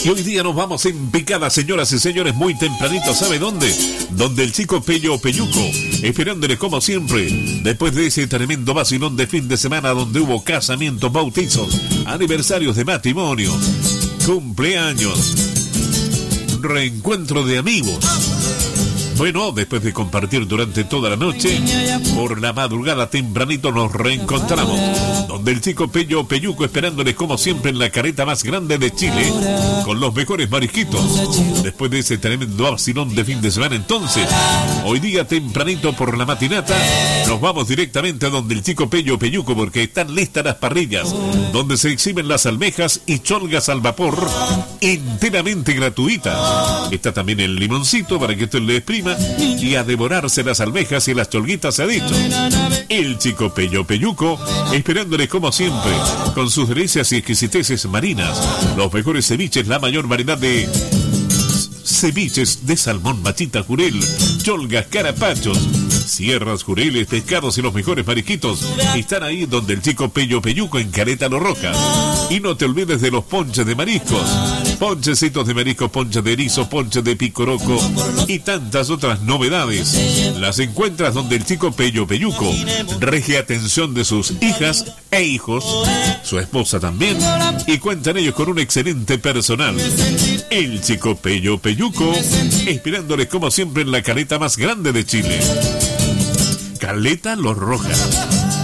Y hoy día nos vamos en picada, señoras y señores, muy tempranito. ¿Sabe dónde? Donde el chico Pello Pelluco, esperándole como siempre, después de ese tremendo vacilón de fin de semana donde hubo casamientos, bautizos, aniversarios de matrimonio, cumpleaños, reencuentro de amigos. Bueno, después de compartir durante toda la noche, por la madrugada tempranito nos reencontramos, donde el chico Pello Pelluco esperándoles como siempre en la careta más grande de Chile, con los mejores marisquitos. Después de ese tremendo vacilón de fin de semana, entonces, hoy día tempranito por la matinata, nos vamos directamente a donde el chico Pello Pelluco, porque están listas las parrillas, donde se exhiben las almejas y cholgas al vapor, enteramente gratuitas. Está también el limoncito para que usted le exprima y a devorarse las almejas y las cholguitas, se ha dicho. El chico Pello Pelluco, esperándoles como siempre, con sus delicias y exquisiteces marinas, los mejores ceviches, la mayor variedad de ceviches de salmón, machita, jurel, cholgas, carapachos, sierras, jureles, pescados y los mejores marisquitos están ahí donde el chico Pello Pelluco en Caleta Lo Roca. Y no te olvides de los ponches de mariscos, ponchecitos de marisco, ponche de erizo, ponche de picoroco y tantas otras novedades. Las encuentras donde el chico Pello Pelluco regie atención de sus hijas e hijos, su esposa también, y cuentan ellos con un excelente personal. El chico Pello Pelluco, esperándoles como siempre en la caleta más grande de Chile, Caleta Lo Roca.